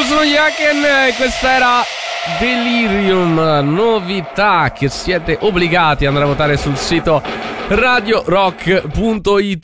sono Yaken e questa era Delirium, novità che siete obbligati ad andare a votare sul sito radiorock.it.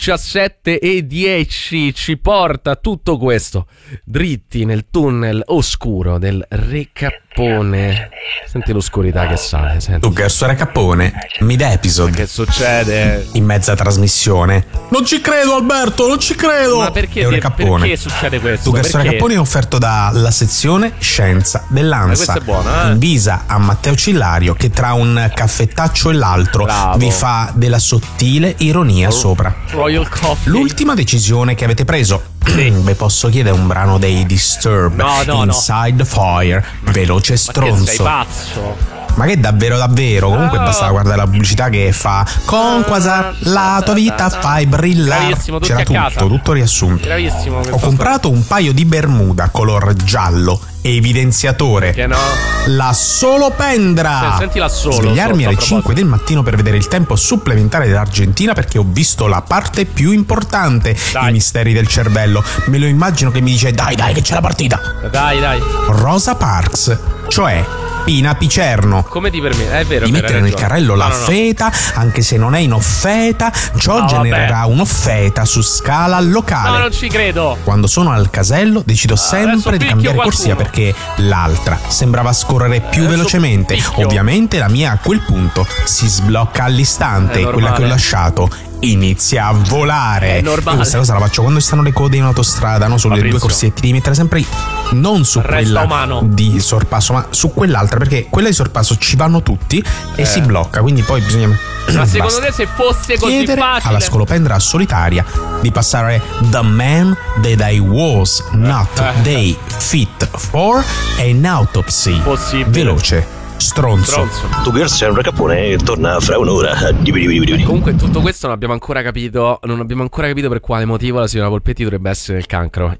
17:10 ci porta tutto questo dritti nel tunnel oscuro del Re Cappone. Senti l'oscurità che sale, senti. Tu Gerso Re Cappone, mid-episode. Che succede? In mezza trasmissione. Non ci credo, Alberto, non ci credo. Ma perché, perché succede questo? Tu Gerso Re Cappone è offerto dalla sezione Scienza dell'Ansa. Ma questa è buona, Invisa a Matteo Cillario che tra un caffettaccio e l'altro vi fa della sottile ironia sopra. Royal Coffee. L'ultima decisione che avete preso. Beh, posso chiedere un brano dei Disturbed? No. Inside Fire, veloce stronzo. Ma che sei pazzo? Ma che davvero? Comunque basta guardare la pubblicità che fa con quasi la tua vita fai brillare. Bravissimo, tutti c'era a casa. tutto riassunto. Bravissimo. Ho comprato un paio di Bermuda color giallo evidenziatore. Che no? La Solopendra. Senti la solo. Svegliarmi alle a 5 del mattino per vedere il tempo supplementare dell'Argentina perché ho visto la parte più importante. Dai. I misteri del cervello. Me lo immagino che mi dice dai che c'è la partita. Dai. Rosa Parks, cioè Pina Picerno. Come ti permetti? È vero. Di mettere nel carrello la feta, anche se non è in offeta, ciò genererà un'offeta su scala locale. No, non ci credo. Quando sono al casello decido sempre di cambiare corsia perché l'altra sembrava scorrere più velocemente. Picchio. Ovviamente la mia a quel punto si sblocca all'istante e quella che ho lasciato inizia a volare. È normale. E questa cosa la faccio quando stanno le code in autostrada, no? Sulle due corsietti, di mettere sempre non su quella di sorpasso, ma su quell'altra, perché quella di sorpasso ci vanno tutti e si blocca, quindi poi bisogna. Ma secondo te se fosse così chiedere facile alla Scolopendra solitaria di passare The Man That I Was Not Day Fit For an Autopsy. Possibile. Veloce stronzo. Tu Gerso Re Cappone torna fra un'ora. Comunque tutto questo non abbiamo ancora capito per quale motivo la signora Polpetti dovrebbe essere il cancro.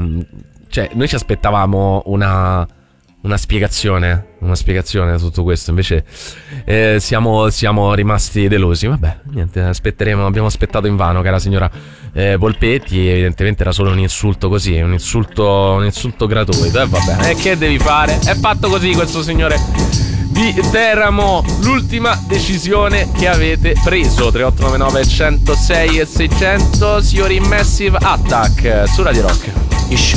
Cioè noi ci aspettavamo una spiegazione da tutto questo, invece siamo rimasti delusi. Vabbè, niente, aspetteremo, abbiamo aspettato invano, cara signora Polpetti. Evidentemente era solo un insulto così, un insulto gratuito. E vabbè, che devi fare? È fatto così questo signore di Teramo. L'ultima decisione che avete preso: 3899 106 e 600, signori Massive Attack su Radio Rock.